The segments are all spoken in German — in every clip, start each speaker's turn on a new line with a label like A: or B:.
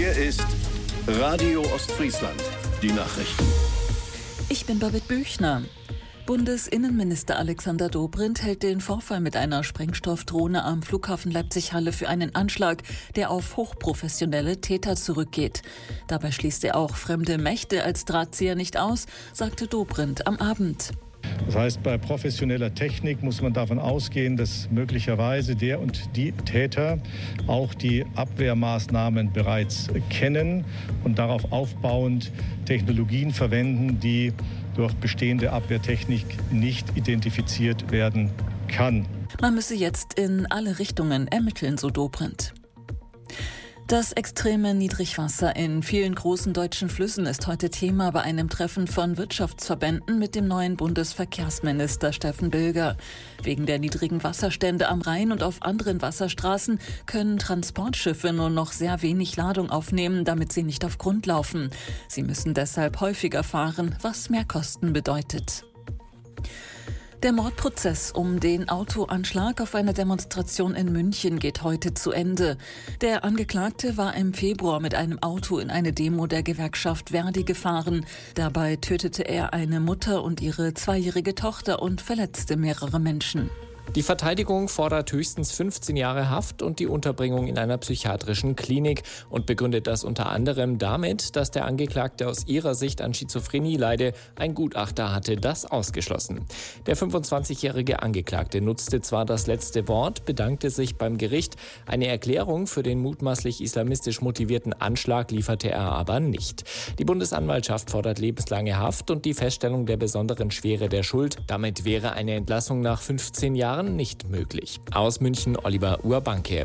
A: Hier ist Radio Ostfriesland. Die Nachrichten.
B: Ich bin Babette Büchner. Bundesinnenminister Alexander Dobrindt hält den Vorfall mit einer Sprengstoffdrohne am Flughafen Leipzig-Halle für einen Anschlag, der auf hochprofessionelle Täter zurückgeht. Dabei schließt er auch fremde Mächte als Drahtzieher nicht aus, sagte Dobrindt am Abend.
C: Das heißt, bei professioneller Technik muss man davon ausgehen, dass möglicherweise der und die Täter auch die Abwehrmaßnahmen bereits kennen und darauf aufbauend Technologien verwenden, die durch bestehende Abwehrtechnik nicht identifiziert werden kann.
B: Man müsse jetzt in alle Richtungen ermitteln, so Dobrindt. Das extreme Niedrigwasser in vielen großen deutschen Flüssen ist heute Thema bei einem Treffen von Wirtschaftsverbänden mit dem neuen Bundesverkehrsminister Steffen Bilger. Wegen der niedrigen Wasserstände am Rhein und auf anderen Wasserstraßen können Transportschiffe nur noch sehr wenig Ladung aufnehmen, damit sie nicht auf Grund laufen. Sie müssen deshalb häufiger fahren, was Mehrkosten bedeutet. Der Mordprozess um den Autoanschlag auf einer Demonstration in München geht heute zu Ende. Der Angeklagte war im Februar mit einem Auto in eine Demo der Gewerkschaft Verdi gefahren. Dabei tötete er eine Mutter und ihre 2-jährige Tochter und verletzte mehrere Menschen.
D: Die Verteidigung fordert höchstens 15 Jahre Haft und die Unterbringung in einer psychiatrischen Klinik und begründet das unter anderem damit, dass der Angeklagte aus ihrer Sicht an Schizophrenie leide. Ein Gutachter hatte das ausgeschlossen. Der 25-jährige Angeklagte nutzte zwar das letzte Wort, bedankte sich beim Gericht. Eine Erklärung für den mutmaßlich islamistisch motivierten Anschlag lieferte er aber nicht. Die Bundesanwaltschaft fordert lebenslange Haft und die Feststellung der besonderen Schwere der Schuld. Damit wäre eine Entlassung nach 15 Jahren nicht möglich. Aus München Oliver Urbanke.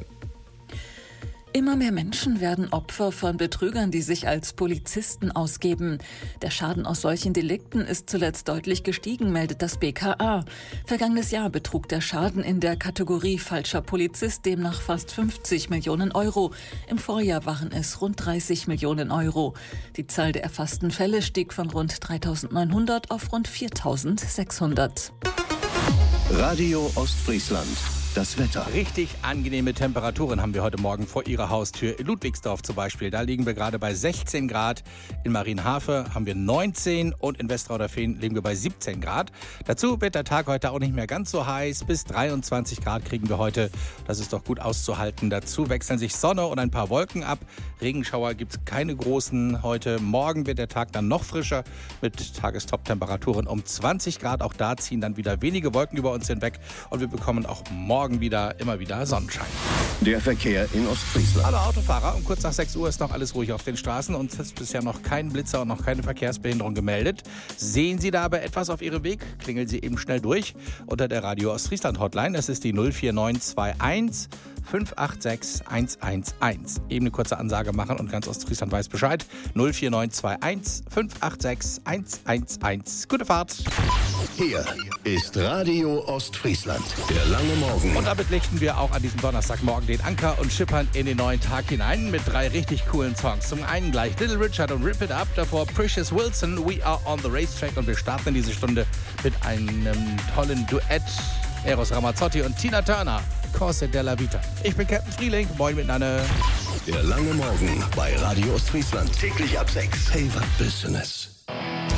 B: Immer mehr Menschen werden Opfer von Betrügern, die sich als Polizisten ausgeben. Der Schaden aus solchen Delikten ist zuletzt deutlich gestiegen, meldet das BKA. Vergangenes Jahr betrug der Schaden in der Kategorie falscher Polizist demnach fast 50 Millionen Euro. Im Vorjahr waren es rund 30 Millionen Euro. Die Zahl der erfassten Fälle stieg von rund 3.900 auf rund 4.600.
A: Radio Ostfriesland. Das Wetter.
E: Richtig angenehme Temperaturen haben wir heute Morgen vor Ihrer Haustür. In Ludwigsdorf zum Beispiel, da liegen wir gerade bei 16 Grad. In Marienhafe haben wir 19 und in Westrauderfehn liegen wir bei 17 Grad. Dazu wird der Tag heute auch nicht mehr ganz so heiß. Bis 23 Grad kriegen wir heute. Das ist doch gut auszuhalten. Dazu wechseln sich Sonne und ein paar Wolken ab. Regenschauer gibt es keine großen heute. Morgen wird der Tag dann noch frischer mit Tagestop-Temperaturen um 20 Grad. Auch da ziehen dann wieder wenige Wolken über uns hinweg und wir bekommen auch morgen immer wieder Sonnenschein.
A: Der Verkehr in Ostfriesland.
E: Hallo Autofahrer, um kurz nach 6 Uhr ist noch alles ruhig auf den Straßen und es ist bisher noch kein Blitzer und noch keine Verkehrsbehinderung gemeldet. Sehen Sie da aber etwas auf Ihrem Weg? Klingeln Sie eben schnell durch unter der Radio Ostfriesland Hotline. Das ist die 04921 586 111. Eben eine kurze Ansage machen und ganz Ostfriesland weiß Bescheid. 04921 586 111. Gute Fahrt.
A: Hier ist Radio Ostfriesland. Der lange Morgen.
E: Und damit lichten wir auch an diesem Donnerstagmorgen den Anker und schippern in den neuen Tag hinein mit 3 richtig coolen Songs. Zum einen gleich Little Richard und Rip It Up, davor Precious Wilson, We Are on the Racetrack und wir starten in diese Stunde mit einem tollen Duett. Eros Ramazzotti und Tina Turner, Corse della Vita. Ich bin Captain Frieling, moin miteinander.
A: Der lange Morgen bei Radio Ostfriesland. Täglich ab 6. Hey, was Business.